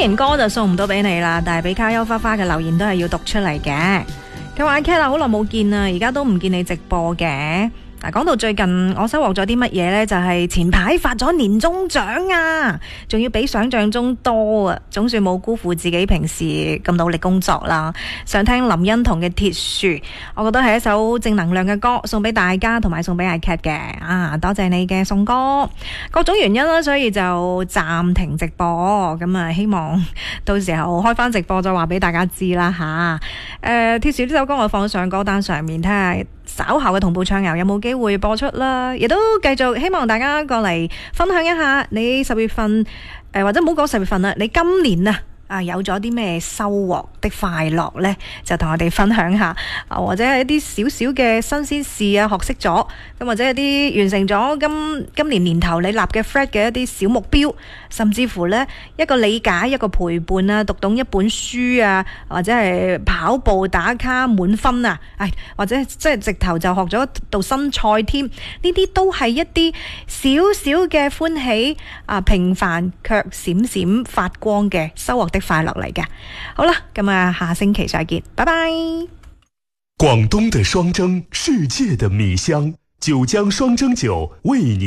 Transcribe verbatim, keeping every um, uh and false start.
然歌就送唔到俾你啦，但係俾卡丘花花嘅留言都係要讀出嚟嘅。佢話阿 Cat 啊，好耐冇見啦，而家都唔見你直播嘅。嗱，講到最近我收穫咗啲乜嘢呢？就係、是、前排發咗年終獎啊，仲要比想象中多啊，總算冇辜負自己平時咁努力工作啦。想聽林欣彤嘅鐵樹，我覺得係一首正能量嘅歌，送俾大家同埋送俾阿 Cat 嘅啊，多謝你嘅送歌。各種原因啦，所以就暫停直播，咁啊希望到時候開翻直播再話俾大家知啦吓。誒，鐵樹呢首歌我放上歌單上面，睇下稍後嘅同步唱遊有冇機會播出啦，亦都繼續希望大家過嚟分享一下你十月份誒、呃、或者唔好講十月份啦，你今年啊啊有咗啲咩收穫的快樂呢？就同我哋分享下，啊、或者係一啲少少嘅新鮮事啊，學識咗咁，或者係啲完成咗今今年年頭你立嘅 flag 嘅一啲小目標，甚至乎呢一個理解，一個陪伴啊，讀懂一本書啊，或者係跑步打卡滿分啊，唉，或者即係直頭就學咗道新菜添，呢啲都係一啲少少嘅歡喜啊，平凡卻閃閃發光嘅收穫的快樂嚟嘅。好啦，咁啊，下星期再見，拜拜。 廣東的雙蒸，世界的米香，九江雙蒸酒為你